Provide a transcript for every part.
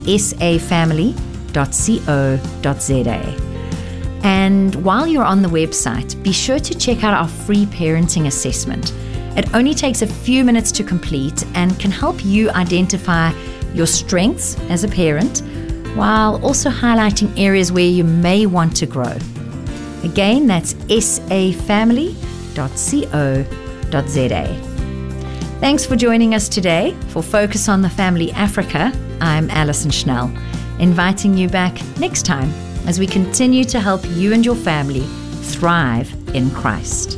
safamily.co.za. And while you're on the website, be sure to check out our free parenting assessment. It only takes a few minutes to complete and can help you identify your strengths as a parent, while also highlighting areas where you may want to grow. Again, that's safamily.co.za. Thanks for joining us today for Focus on the Family Africa. I'm Alison Schnell, inviting you back next time as we continue to help you and your family thrive in Christ.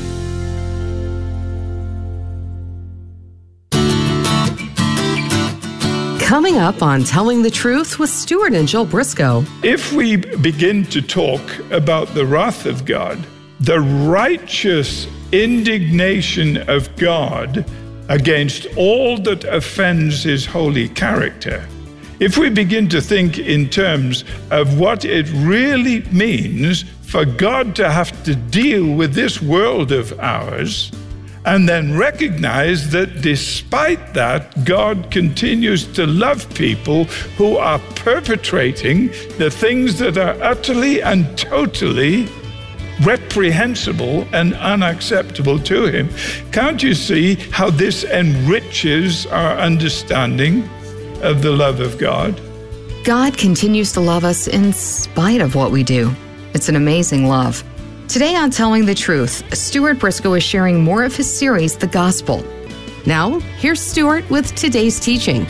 Coming up on Telling the Truth with Stuart and Jill Briscoe. If we begin to talk about the wrath of God, the righteous indignation of God against all that offends his holy character, if we begin to think in terms of what it really means for God to have to deal with this world of ours, and then recognize that despite that, God continues to love people who are perpetrating the things that are utterly and totally reprehensible and unacceptable to him. Can't you see how this enriches our understanding of the love of God? God continues to love us in spite of what we do. It's an amazing love. Today on Telling the Truth, Stuart Briscoe is sharing more of his series, The Gospel. Now, here's Stuart with today's teaching.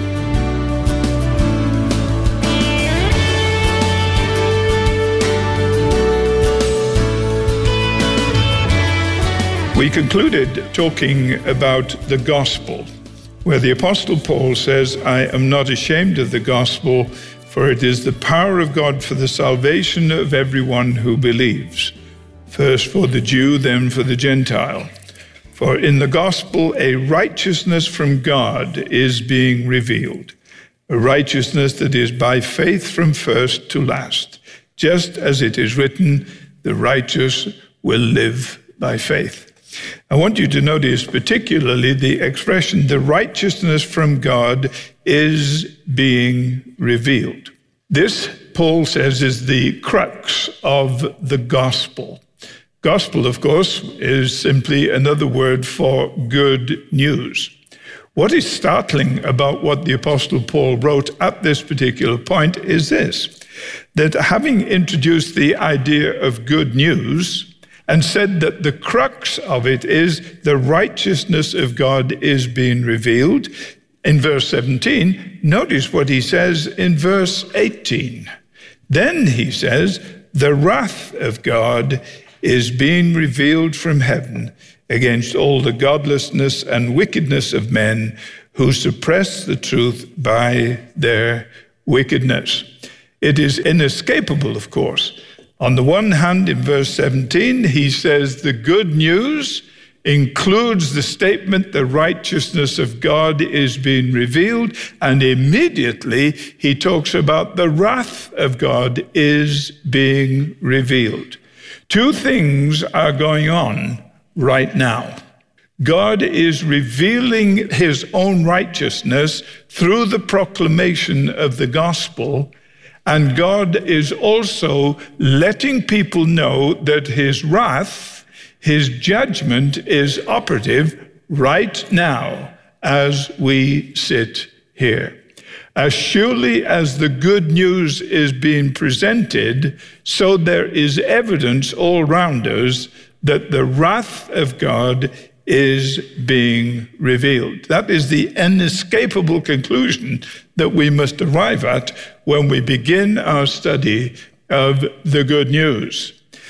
We concluded talking about the gospel, where the Apostle Paul says, I am not ashamed of the gospel, for it is the power of God for the salvation of everyone who believes. First for the Jew, then for the Gentile. For in the gospel, a righteousness from God is being revealed, a righteousness that is by faith from first to last, just as it is written, the righteous will live by faith. I want you to notice particularly the expression, the righteousness from God is being revealed. This, Paul says, is the crux of the gospel. Gospel, of course, is simply another word for good news. What is startling about what the Apostle Paul wrote at this particular point is this, that having introduced the idea of good news and said that the crux of it is the righteousness of God is being revealed, in verse 17, notice what he says in verse 18. Then he says, the wrath of God is being revealed from heaven against all the godlessness and wickedness of men who suppress the truth by their wickedness. It is inescapable, of course. On the one hand, in verse 17, he says the good news includes the statement the righteousness of God is being revealed, and immediately he talks about the wrath of God is being revealed. Two things are going on right now. God is revealing his own righteousness through the proclamation of the gospel, and God is also letting people know that his wrath, his judgment is operative right now as we sit here. As surely as the good news is being presented, so there is evidence all around us that the wrath of God is being revealed. That is the inescapable conclusion that we must arrive at when we begin our study of the good news.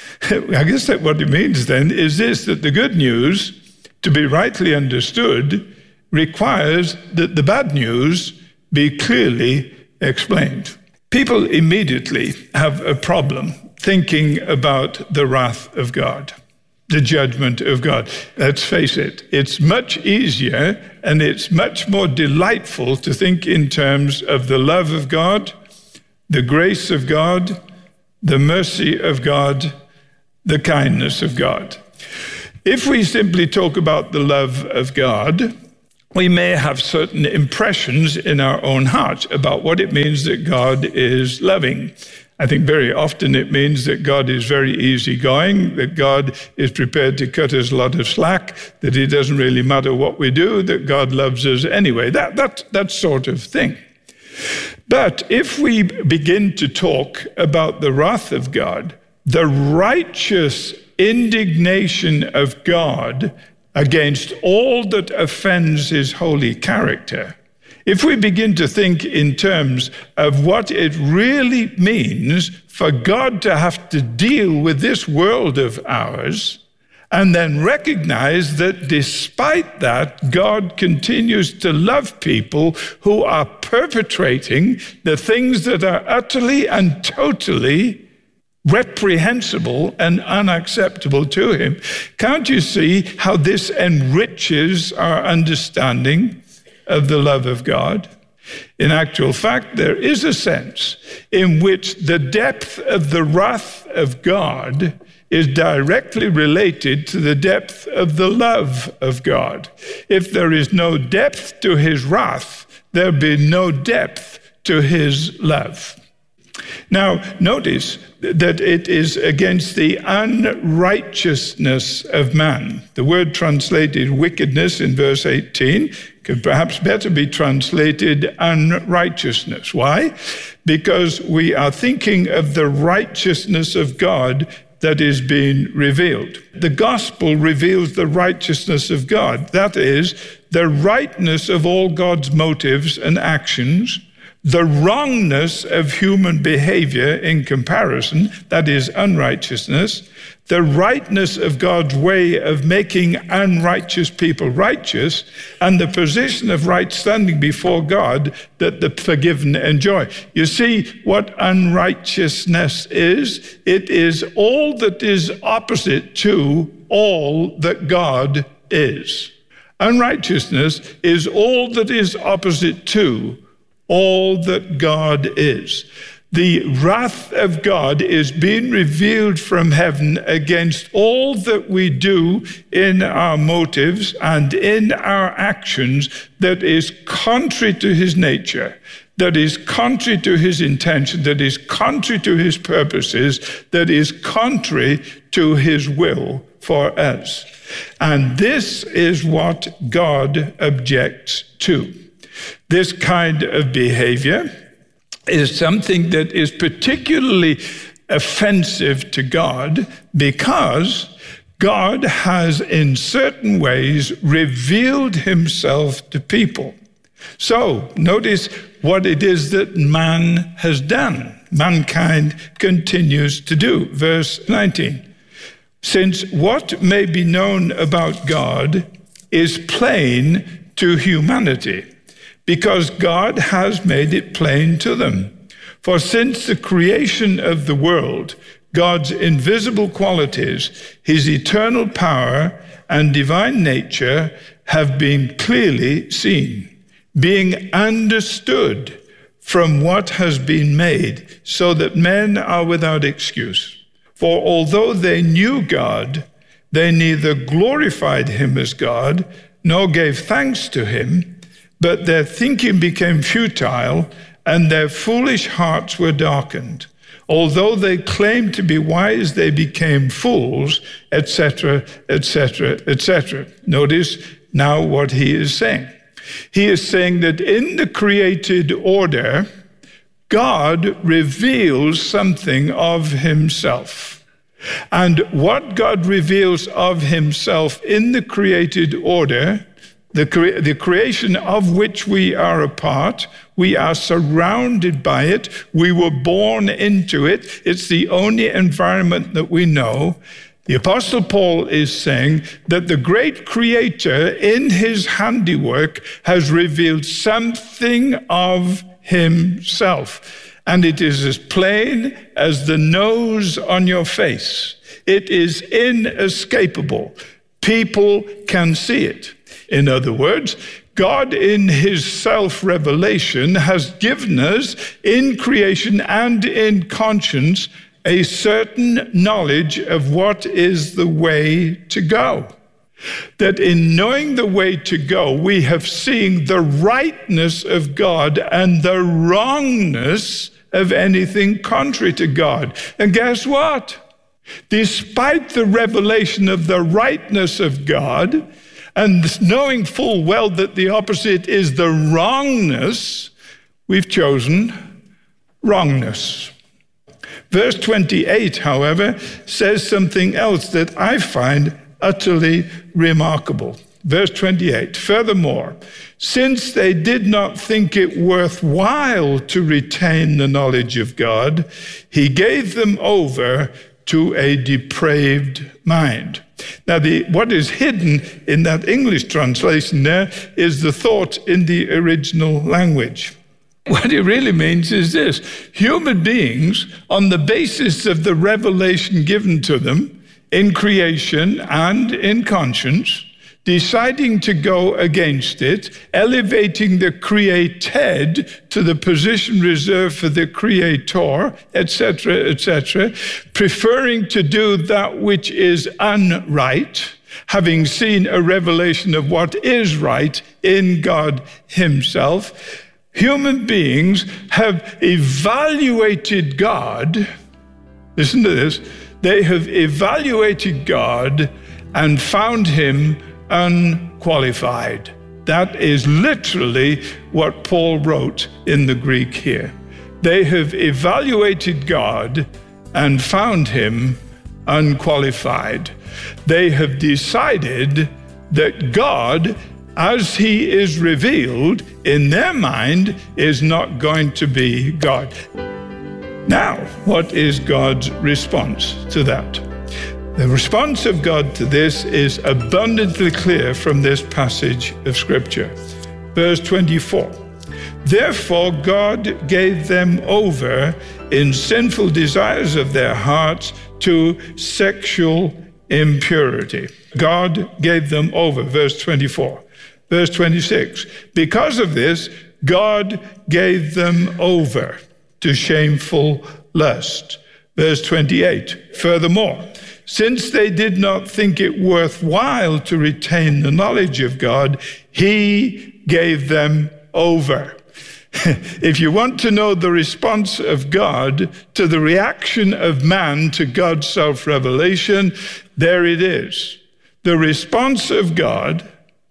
I guess that what it means then is this, that the good news, to be rightly understood, requires that the bad news be clearly explained. People immediately have a problem thinking about the wrath of God, the judgment of God. Let's face it, it's much easier and it's much more delightful to think in terms of the love of God, the grace of God, the mercy of God, the kindness of God. If we simply talk about the love of God, we may have certain impressions in our own hearts about what it means that God is loving. I think very often it means that God is very easygoing, that God is prepared to cut us a lot of slack, that it doesn't really matter what we do, that God loves us anyway, that sort of thing. But if we begin to talk about the wrath of God, the righteous indignation of God against all that offends his holy character, if we begin to think in terms of what it really means for God to have to deal with this world of ours, and then recognize that despite that, God continues to love people who are perpetrating the things that are utterly and totally reprehensible and unacceptable to him, can't you see how this enriches our understanding of the love of God? In actual fact, there is a sense in which the depth of the wrath of God is directly related to the depth of the love of God. If there is no depth to his wrath, there'll be no depth to his love. Now, notice that it is against the unrighteousness of man. The word translated wickedness in verse 18 could perhaps better be translated unrighteousness. Why? Because we are thinking of the righteousness of God that is being revealed. The gospel reveals the righteousness of God. That is, the rightness of all God's motives and actions, the wrongness of human behavior in comparison, that is unrighteousness, the rightness of God's way of making unrighteous people righteous, and the position of right standing before God that the forgiven enjoy. You see what unrighteousness is? It is all that is opposite to all that God is. Unrighteousness is all that is opposite to all that God is. The wrath of God is being revealed from heaven against all that we do in our motives and in our actions that is contrary to his nature, that is contrary to his intention, that is contrary to his purposes, that is contrary to his will for us. And this is what God objects to. This kind of behavior is something that is particularly offensive to God because God has in certain ways revealed himself to people. So notice what it is that man has done. Mankind continues to do. Verse 19. Since what may be known about God is plain to humanity, because God has made it plain to them. For since the creation of the world, God's invisible qualities, his eternal power and divine nature have been clearly seen, being understood from what has been made, so that men are without excuse. For although they knew God, they neither glorified him as God, nor gave thanks to him, but their thinking became futile, and their foolish hearts were darkened. Although they claimed to be wise, they became fools, etc., etc., etc. Notice now what he is saying. He is saying that in the created order, God reveals something of himself. And what God reveals of himself in the created order, the creation of which we are a part, we are surrounded by it, we were born into it, it's the only environment that we know. The Apostle Paul is saying that the great Creator in his handiwork has revealed something of himself. And it is as plain as the nose on your face. It is inescapable. People can see it. In other words, God in his self-revelation has given us in creation and in conscience a certain knowledge of what is the way to go. that in knowing the way to go, we have seen the rightness of God and the wrongness of anything contrary to God. And guess what? Despite the revelation of the rightness of God, and knowing full well that the opposite is the wrongness, we've chosen wrongness. Verse 28, however, says something else that I find utterly remarkable. Verse 28, furthermore, since they did not think it worthwhile to retain the knowledge of God, he gave them over to a depraved mind. Now, what is hidden in that English translation there is the thought in the original language. What it really means is this: human beings, on the basis of the revelation given to them in creation and in conscience, deciding to go against it, elevating the created to the position reserved for the creator, etc., preferring to do that which is unright, having seen a revelation of what is right in God himself. Human beings have evaluated God. Listen to this. They have evaluated God and found him unqualified. That is literally what Paul wrote in the Greek here. They have evaluated God and found him unqualified. They have decided that God, as he is revealed in their mind, is not going to be God. Now, what is God's response to that? The response of God to this is abundantly clear from this passage of Scripture. Verse 24, therefore God gave them over in sinful desires of their hearts to sexual impurity. God gave them over, verse 24. Verse 26, because of this, God gave them over to shameful lust. Verse 28, furthermore, since they did not think it worthwhile to retain the knowledge of God, he gave them over. If you want to know the response of God to the reaction of man to God's self-revelation, there it is. The response of God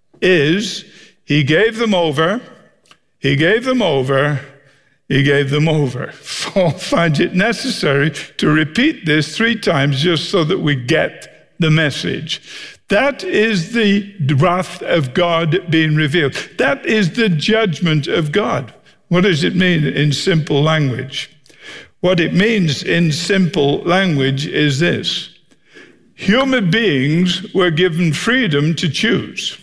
is, he gave them over, he gave them over, he gave them over. Paul finds it necessary to repeat this 3 times just so that we get the message. That is the wrath of God being revealed. That is the judgment of God. What does it mean in simple language? What it means in simple language is this: human beings were given freedom to choose,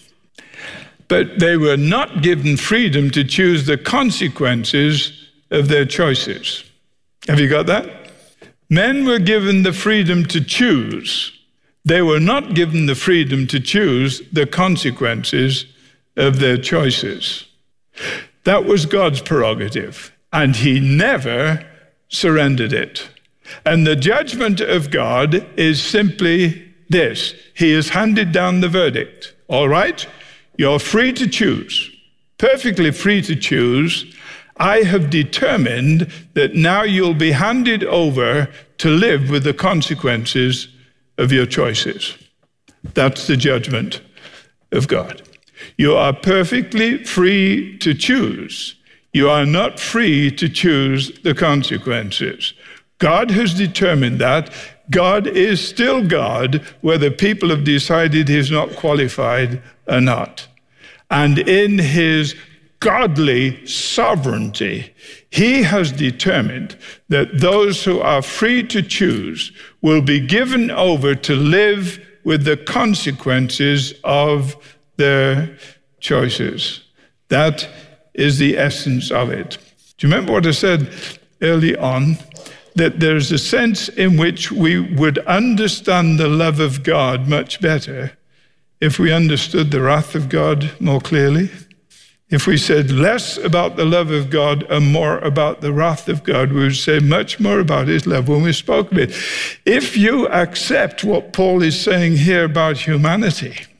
but they were not given freedom to choose the consequences of their choices. Have you got that? Men were given the freedom to choose. They were not given the freedom to choose the consequences of their choices. That was God's prerogative, and he never surrendered it. And the judgment of God is simply this: he has handed down the verdict. All right? You're free to choose, perfectly free to choose. I have determined that now you'll be handed over to live with the consequences of your choices. That's the judgment of God. You are perfectly free to choose. You are not free to choose the consequences. God has determined that. God is still God, whether people have decided he's not qualified or not. And in his godly sovereignty, he has determined that those who are free to choose will be given over to live with the consequences of their choices. That is the essence of it. Do you remember what I said early on? That there's a sense in which we would understand the love of God much better if we understood the wrath of God more clearly. If we said less about the love of God and more about the wrath of God, we would say much more about his love when we spoke of it. If you accept what Paul is saying here about humanity,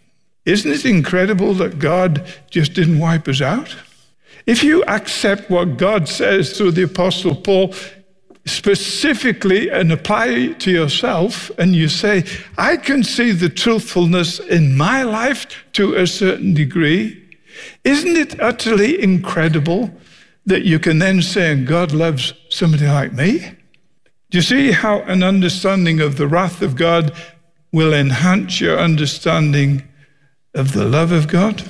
Isn't it incredible that God just didn't wipe us out? If you accept what God says through the Apostle Paul specifically and apply it to yourself, and you say, I can see the truthfulness in my life to a certain degree, isn't it utterly incredible that you can then say, God loves somebody like me? Do you see how an understanding of the wrath of God will enhance your understanding of the love of God?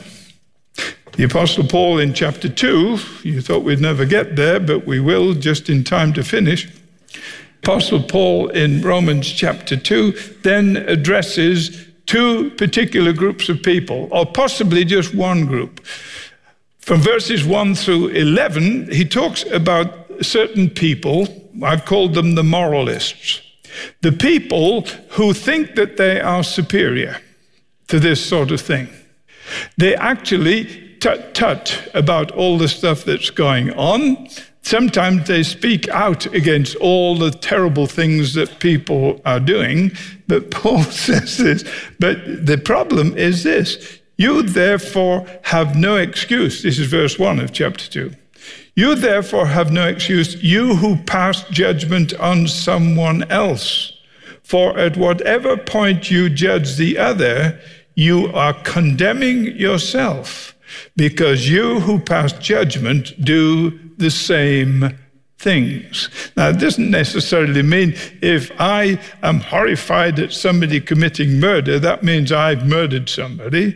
The Apostle Paul in chapter 2, you thought we'd never get there, but we will just in time to finish. Apostle Paul in Romans chapter 2 then addresses two particular groups of people, or possibly just one group. From verses 1 through 11, he talks about certain people. I've called them the moralists. The people who think that they are superior to this sort of thing. They actually tut about all the stuff that's going on. Sometimes they speak out against all the terrible things that people are doing. But Paul says this, but the problem is this: you therefore have no excuse. This is verse 1 of chapter 2. You therefore have no excuse, you who pass judgment on someone else. For at whatever point you judge the other, you are condemning yourself, because you who pass judgment do the same things. Now, it doesn't necessarily mean if I am horrified at somebody committing murder, that means I've murdered somebody.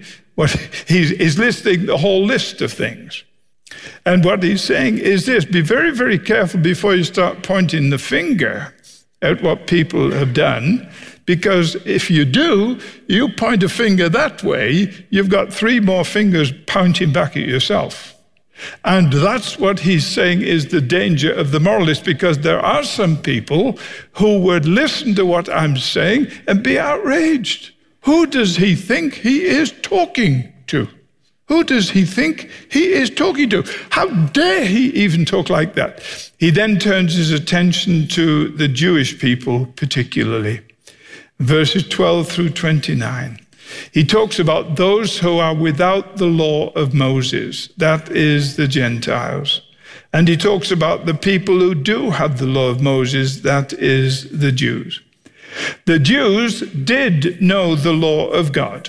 He's listing the whole list of things. And what he's saying is this: be very, very careful before you start pointing the finger at what people have done, because if you do, you point a finger that way, you've got 3 more fingers pointing back at yourself. And that's what he's saying is the danger of the moralist, because there are some people who would listen to what I'm saying and be outraged. Who does he think he is talking to? Who does he think he is talking to? How dare he even talk like that? He then turns his attention to the Jewish people particularly. Verses 12 through 29. He talks about those who are without the law of Moses, that is the Gentiles. And he talks about the people who do have the law of Moses, that is the Jews. The Jews did know the law of God,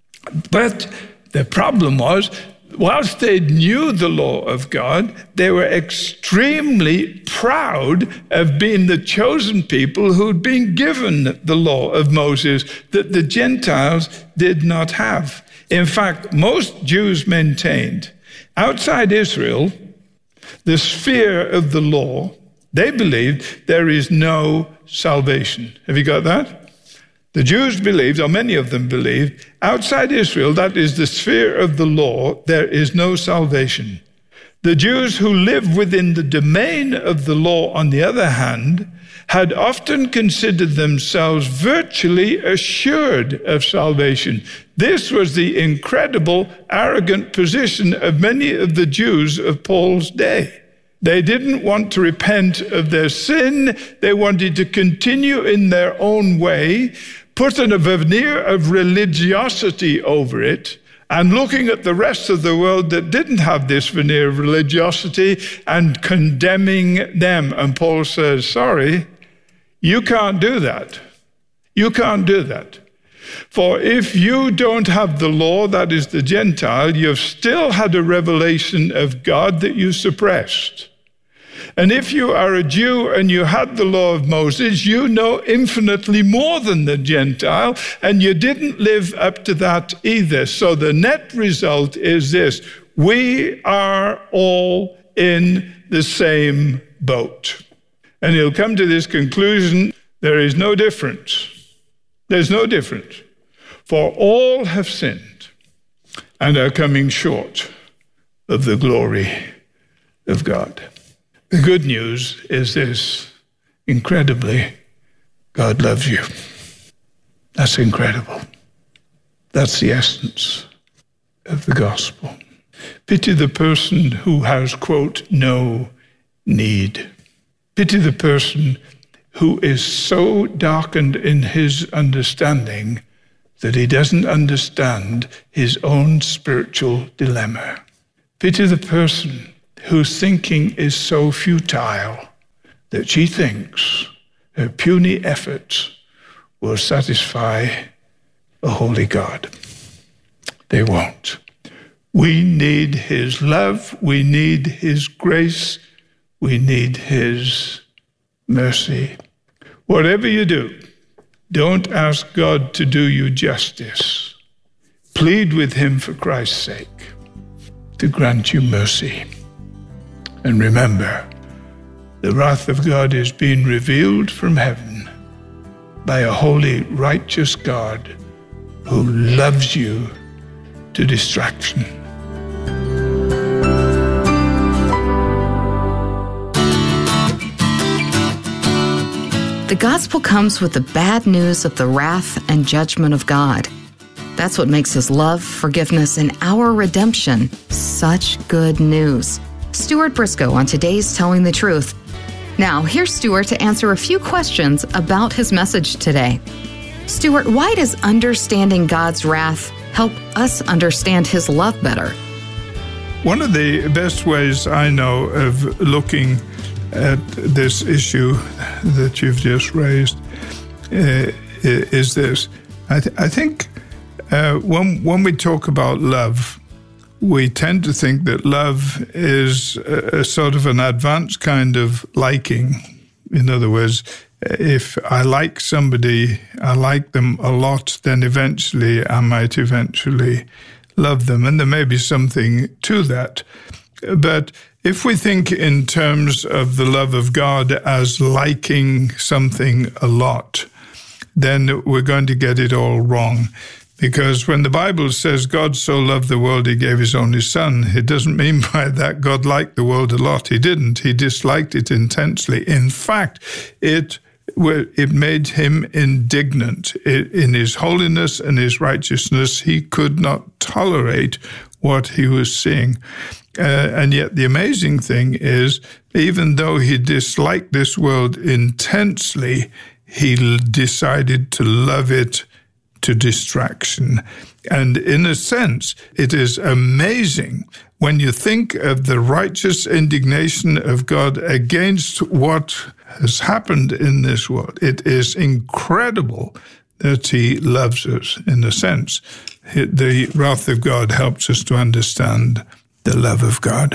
but the problem was, whilst they knew the law of God, they were extremely proud of being the chosen people who'd been given the law of Moses that the Gentiles did not have. In fact, most Jews maintained, outside Israel, the sphere of the law, they believed there is no salvation. Have you got that? The Jews believed, or many of them believed, outside Israel, that is the sphere of the law, there is no salvation. The Jews who lived within the domain of the law, on the other hand, had often considered themselves virtually assured of salvation. This was the incredible, arrogant position of many of the Jews of Paul's day. They didn't want to repent of their sin. They wanted to continue in their own way, put a veneer of religiosity over it, and looking at the rest of the world that didn't have this veneer of religiosity and condemning them. And Paul says, sorry, you can't do that. You can't do that. For if you don't have the law, that is the Gentile, you've still had a revelation of God that you suppressed. And if you are a Jew and you had the law of Moses, you know infinitely more than the Gentile, and you didn't live up to that either. So the net result is this: we are all in the same boat. And he'll come to this conclusion: there is no difference. There's no difference. For all have sinned and are coming short of the glory of God. The good news is this: incredibly, God loves you. That's incredible. That's the essence of the gospel. Pity the person who has, quote, no need. Pity the person who is so darkened in his understanding that he doesn't understand his own spiritual dilemma. Pity the person whose thinking is so futile that she thinks her puny efforts will satisfy a holy God. They won't. We need his love. We need his grace. We need his mercy. Whatever you do, don't ask God to do you justice. Plead with him for Christ's sake to grant you mercy. And remember, the wrath of God is being revealed from heaven by a holy, righteous God who loves you to distraction. The gospel comes with the bad news of the wrath and judgment of God. That's what makes his love, forgiveness, and our redemption such good news. Stuart Briscoe on today's Telling the Truth. Now, here's Stuart to answer a few questions about his message today. Stuart, why does understanding God's wrath help us understand his love better? One of the best ways I know of looking at this issue that you've just raised is this. I think when we talk about love, we tend to think that love is a sort of an advanced kind of liking. In other words, if I like somebody, I like them a lot, then eventually I might eventually love them. And there may be something to that. But if we think in terms of the love of God as liking something a lot, then we're going to get it all wrong. Because when the Bible says God so loved the world, he gave his only son, it doesn't mean by that God liked the world a lot. He didn't. He disliked it intensely. In fact, it made him indignant. In his holiness and his righteousness, he could not tolerate what he was seeing. And yet the amazing thing is, even though he disliked this world intensely, he decided to love it to distraction. And in a sense, it is amazing when you think of the righteous indignation of God against what has happened in this world. It is incredible that he loves us. In a sense, the wrath of God helps us to understand the love of God.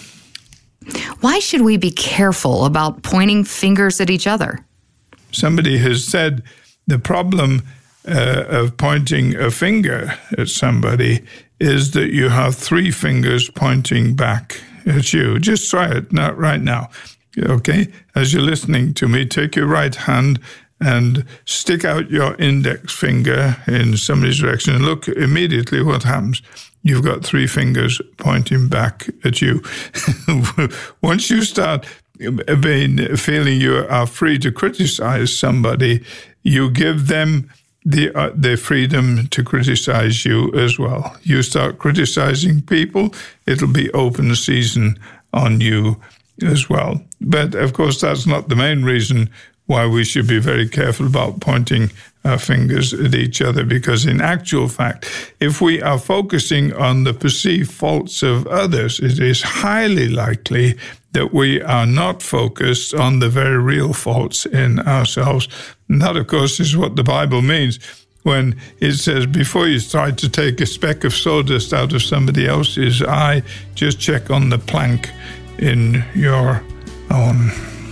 Why should we be careful about pointing fingers at each other? Somebody has said the problem of pointing a finger at somebody is that you have three fingers pointing back at you. Just try it right now. Okay? As you're listening to me, take your right hand and stick out your index finger in somebody's direction and look immediately what happens. You've got three fingers pointing back at you. Once you start feeling you are free to criticize somebody, you give them the freedom to criticize you as well. You start criticizing people, it'll be open season on you as well. But of course, that's not the main reason why we should be very careful about pointing our fingers at each other, because in actual fact, if we are focusing on the perceived faults of others, it is highly likely that we are not focused on the very real faults in ourselves. And that, of course, is what the Bible means when it says, before you try to take a speck of sawdust out of somebody else's eye, just check on the plank in your own.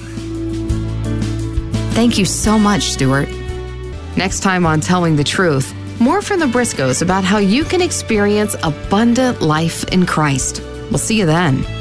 Thank you so much, Stuart. Next time on Telling the Truth, more from the Briscoes about how you can experience abundant life in Christ. We'll see you then.